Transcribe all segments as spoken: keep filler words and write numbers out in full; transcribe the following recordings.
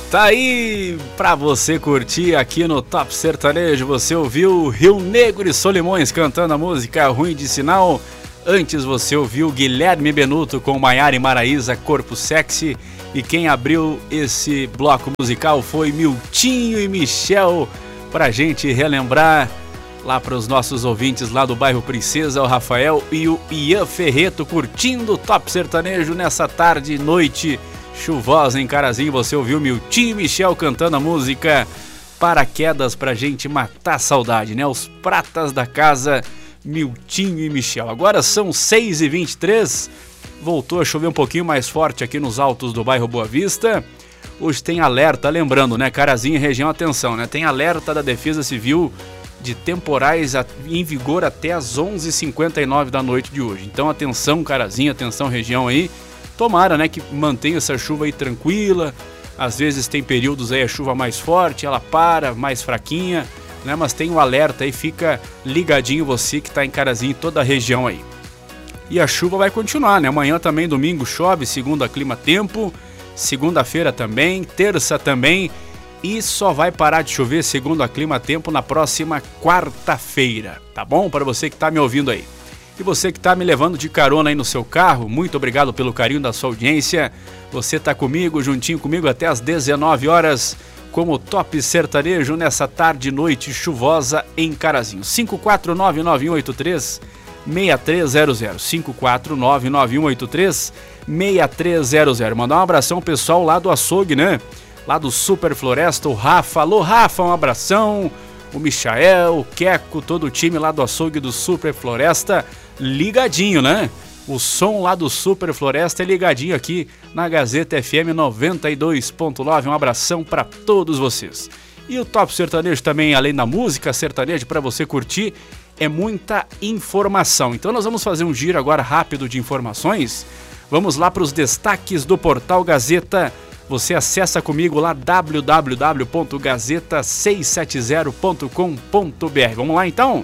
Tá aí pra você curtir aqui no Top Sertanejo. Você ouviu Rio Negro e Solimões cantando a música Ruim de Sinal. Antes você ouviu Guilherme Benuto com Maiara e Maraísa, Corpo Sexy. E quem abriu esse bloco musical foi Miltinho e Michel, pra gente relembrar lá para os nossos ouvintes lá do bairro Princesa, o Rafael e o Ian Ferreto curtindo o Top Sertanejo nessa tarde e noite chuvosa em Carazinho. Você ouviu Miltinho e Michel cantando a música Paraquedas pra gente matar a saudade, né? Os pratas da casa, Miltinho e Michel. Agora são seis e vinte e três, voltou a chover um pouquinho mais forte aqui nos altos do bairro Boa Vista. Hoje tem alerta, lembrando, né? Carazinho e região, atenção, né? Tem alerta da Defesa Civil de temporais em vigor até às onze e cinquenta e nove da noite de hoje. Então atenção Carazinho, atenção região aí. Tomara, né, que mantenha essa chuva aí tranquila. Às vezes tem períodos aí a chuva mais forte, ela para, mais fraquinha, né? Mas tem um alerta aí, fica ligadinho você que está em Carazinho, toda a região aí. E a chuva vai continuar, né? Amanhã também, domingo, chove, segunda clima tempo, segunda-feira também, terça também, e só vai parar de chover, segundo a clima tempo, na próxima quarta-feira, tá bom? Para você que está me ouvindo aí. E você que está me levando de carona aí no seu carro, muito obrigado pelo carinho da sua audiência. Você está comigo, juntinho comigo até às dezenove horas, como Top Sertanejo nessa tarde e noite chuvosa em Carazinho. cinco quatro nove nove um oito três seis três zero zero, cinco quatro nove nove um oito três seis três zero zero. Mandar um abração pessoal lá do açougue, né? Lá do Super Floresta, o Rafa. Alô Rafa, um abração. O Michael, o Queco, todo o time lá do açougue do Super Floresta, ligadinho, né? O som lá do Super Floresta é ligadinho aqui na Gazeta F M noventa e dois ponto nove. Um abração para todos vocês. E o Top Sertanejo também, além da música sertaneja para você curtir, é muita informação. Então nós vamos fazer um giro agora rápido de informações. Vamos lá para os destaques do Portal Gazeta. Você acessa comigo lá w w w ponto gazeta seiscentos e setenta ponto com ponto b r. Vamos lá então?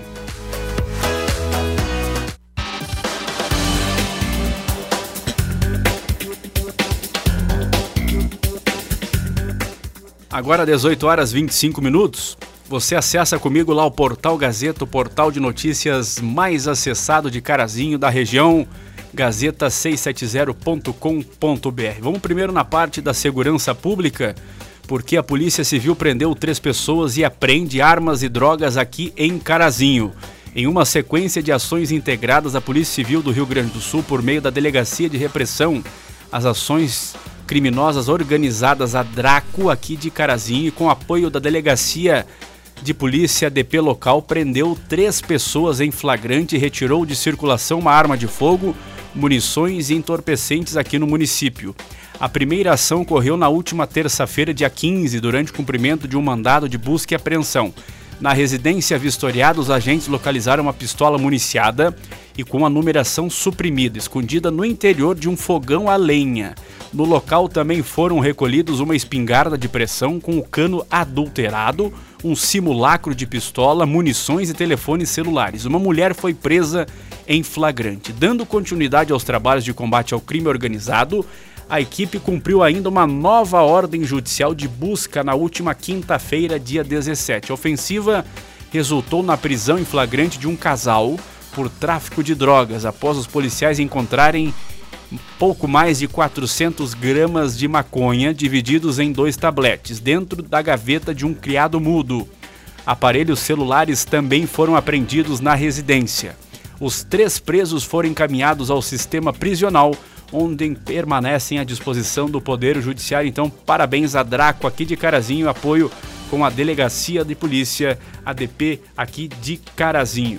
Agora dezoito horas e vinte e cinco minutos. Você acessa comigo lá o Portal Gazeta, o portal de notícias mais acessado de Carazinho, da região, gazeta seiscentos e setenta ponto com ponto b r. Vamos primeiro na parte da segurança pública, porque a Polícia Civil prendeu três pessoas e apreende armas e drogas aqui em Carazinho. Em uma sequência de ações integradas, a Polícia Civil do Rio Grande do Sul, por meio da Delegacia de Repressão às Ações Criminosas Organizadas, a DRACO, aqui de Carazinho, e com apoio da Delegacia de Polícia D P local, prendeu três pessoas em flagrante e retirou de circulação uma arma de fogo, munições e entorpecentes aqui no município. A primeira ação ocorreu na última terça-feira, dia quinze, durante o cumprimento de um mandado de busca e apreensão. Na residência vistoriada, os agentes localizaram uma pistola municiada e com a numeração suprimida, escondida no interior de um fogão a lenha. No local também foram recolhidos uma espingarda de pressão com o cano adulterado, um simulacro de pistola, munições e telefones celulares. Uma mulher foi presa em flagrante. Dando continuidade aos trabalhos de combate ao crime organizado, a equipe cumpriu ainda uma nova ordem judicial de busca na última quinta-feira, dia dezessete. A ofensiva resultou na prisão em flagrante de um casal por tráfico de drogas, após os policiais encontrarem pouco mais de quatrocentas gramas de maconha divididos em dois tabletes dentro da gaveta de um criado mudo. Aparelhos celulares também foram apreendidos na residência. Os três presos foram encaminhados ao sistema prisional, onde permanecem à disposição do Poder Judiciário. Então, parabéns a DRACO aqui de Carazinho, apoio com a Delegacia de Polícia, a D P aqui de Carazinho.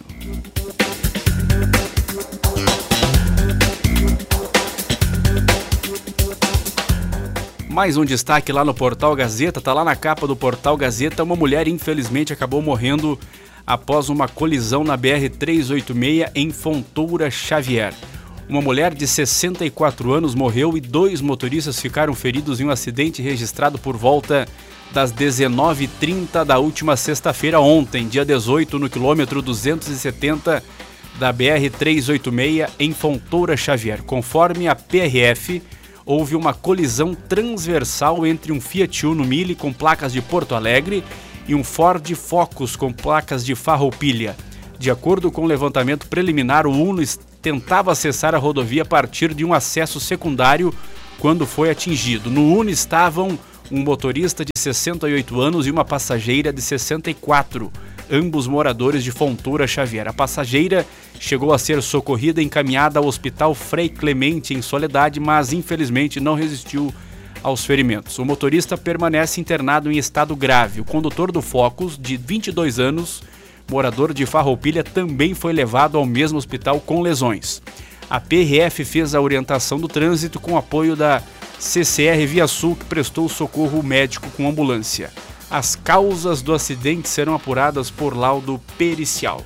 Mais um destaque lá no Portal Gazeta, tá lá na capa do Portal Gazeta. Uma mulher infelizmente acabou morrendo após uma colisão na B R trezentos e oitenta e seis em Fontoura Xavier. Uma mulher de sessenta e quatro anos morreu e dois motoristas ficaram feridos em um acidente registrado por volta das dezenove e trinta da última sexta-feira, ontem, dia dezoito, no quilômetro duzentos e setenta da B R trezentos e oitenta e seis em Fontoura Xavier. Conforme a P R F, houve uma colisão transversal entre um Fiat Uno Mille com placas de Porto Alegre e um Ford Focus com placas de Farroupilha. De acordo com o levantamento preliminar, o Uno tentava acessar a rodovia a partir de um acesso secundário quando foi atingido. No Uno estavam um motorista de sessenta e oito anos e uma passageira de sessenta e quatro, ambos moradores de Fontoura Xavier. A passageira chegou a ser socorrida e encaminhada ao Hospital Frei Clemente em Soledade, mas infelizmente não resistiu aos ferimentos. O motorista permanece internado em estado grave. O condutor do Focus, de vinte e dois anos, morador de Farroupilha, também foi levado ao mesmo hospital com lesões. A P R F fez a orientação do trânsito com apoio da C C R Via Sul, que prestou socorro médico com ambulância. As causas do acidente serão apuradas por laudo pericial.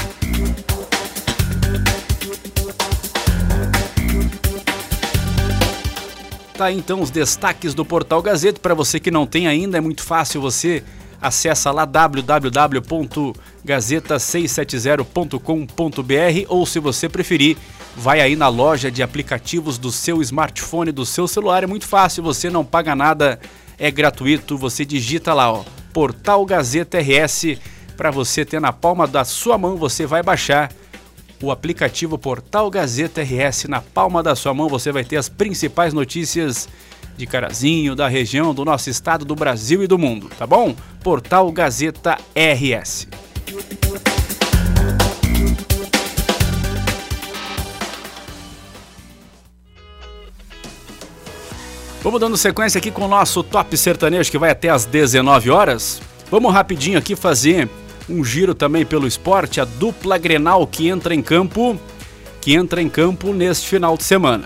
Tá aí então os destaques do Portal Gazeta. Para você que não tem ainda, é muito fácil, você acessa lá w w w ponto gazeta seiscentos e setenta ponto com ponto b r ou, se você preferir, vai aí na loja de aplicativos do seu smartphone, do seu celular. É muito fácil, você não paga nada, é gratuito. Você digita lá, ó, Portal Gazeta R S, para você ter na palma da sua mão. Você vai baixar o aplicativo Portal Gazeta R S na palma da sua mão. Você vai ter as principais notícias de Carazinho, da região, do nosso estado, do Brasil e do mundo, tá bom? Portal Gazeta R S. Vamos dando sequência aqui com o nosso Top Sertanejo, que vai até às dezenove horas. Vamos rapidinho aqui fazer um giro também pelo esporte. A dupla Grenal que entra em campo, que entra em campo neste final de semana.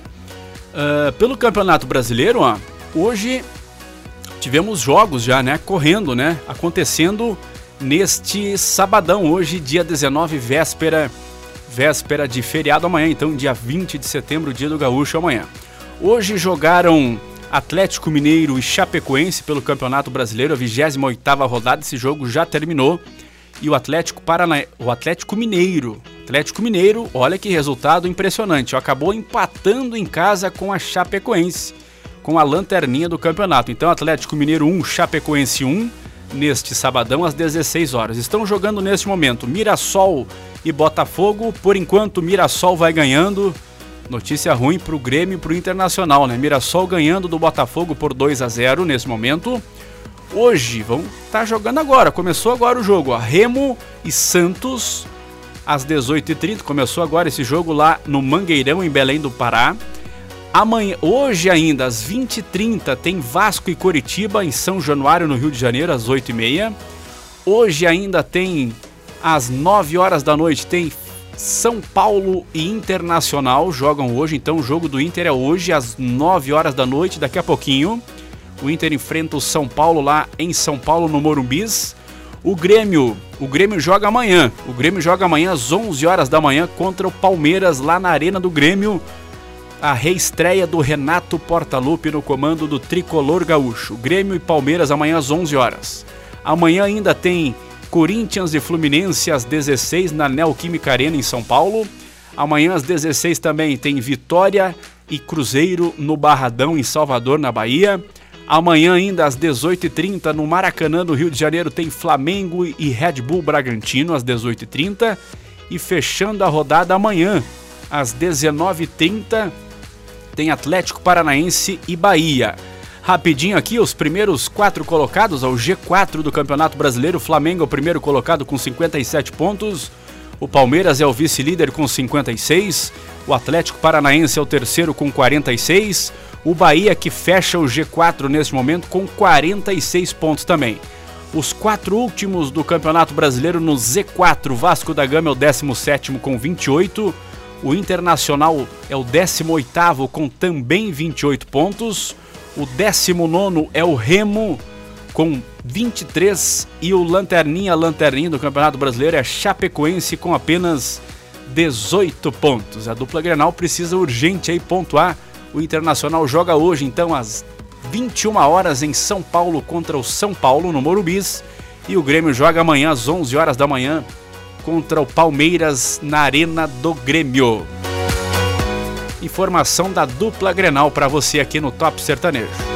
Uh, pelo Campeonato Brasileiro, ó, hoje tivemos jogos já, né, correndo, né, acontecendo neste sabadão, hoje dia dezenove, véspera, véspera de feriado amanhã, então dia vinte de setembro, dia do Gaúcho amanhã. Hoje jogaram Atlético Mineiro e Chapecoense pelo Campeonato Brasileiro, a vigésima oitava rodada. Esse jogo já terminou e o Atlético Parana... o Atlético Mineiro, Atlético Mineiro, olha que resultado impressionante, acabou empatando em casa com a Chapecoense, com a lanterninha do campeonato. Então Atlético Mineiro um, Chapecoense um, neste sabadão às dezesseis horas. Estão jogando neste momento Mirassol e Botafogo. Por enquanto Mirassol vai ganhando. Notícia ruim para o Grêmio e para o Internacional, né? Mirassol ganhando do Botafogo por dois a zero nesse momento. Hoje, vão estar tá jogando agora, começou agora o jogo, ó, Remo e Santos, às dezoito e trinta, começou agora esse jogo lá no Mangueirão, em Belém do Pará. Amanhã, hoje ainda, às vinte e trinta, tem Vasco e Coritiba, em São Januário, no Rio de Janeiro, às oito e meia. Hoje ainda tem, às nove horas da noite, tem São Paulo e Internacional, jogam hoje, então o jogo do Inter é hoje, às nove horas da noite, daqui a pouquinho. O Inter enfrenta o São Paulo lá em São Paulo, no Morumbis. O Grêmio, o Grêmio joga amanhã, o Grêmio joga amanhã às onze horas da manhã contra o Palmeiras, lá na Arena do Grêmio. A reestreia do Renato Portaluppi no comando do Tricolor Gaúcho. Grêmio e Palmeiras amanhã às onze horas. Amanhã ainda tem Corinthians e Fluminense às dezesseis na Neoquímica Arena em São Paulo. Amanhã às dezesseis também tem Vitória e Cruzeiro no Barradão em Salvador, na Bahia. Amanhã ainda às dezoito e trinta no Maracanã, no Rio de Janeiro, tem Flamengo e Red Bull Bragantino às dezoito e trinta. E fechando a rodada amanhã às dezenove e trinta tem Atlético Paranaense e Bahia. Rapidinho aqui, os primeiros quatro colocados, ao G quatro do Campeonato Brasileiro. O Flamengo é o primeiro colocado com cinquenta e sete pontos. O Palmeiras é o vice-líder com cinquenta e seis. O Atlético Paranaense é o terceiro com quarenta e seis. O Bahia, que fecha o G quatro neste momento, com quarenta e seis pontos também. Os quatro últimos do Campeonato Brasileiro no Z quatro. Vasco da Gama é o décimo sétimo com vinte e oito. O Internacional é o décimo oitavo com também vinte e oito pontos. O décimo nono é o Remo com vinte e três. E o Lanterninha, Lanterninha do Campeonato Brasileiro é a Chapecoense com apenas dezoito pontos. A dupla Grenal precisa urgente aí pontuar. O Internacional joga hoje, então, às vinte e uma horas em São Paulo contra o São Paulo, no Morumbis. E o Grêmio joga amanhã às onze horas da manhã contra o Palmeiras na Arena do Grêmio. Informação da dupla Grenal para você aqui no Top Sertanejo.